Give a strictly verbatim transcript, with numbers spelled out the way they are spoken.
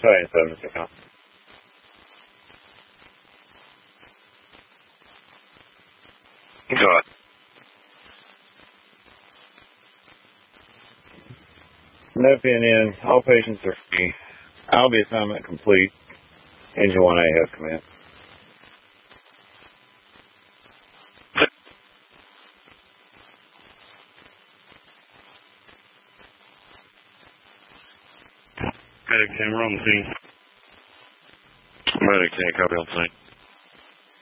Sorry, seven, Mister Count. Go ahead. No P N N. All patients are free. I'll be assignment complete. Engine one A has command. Medic ten, we're on the scene. Medic ten, copy on the scene.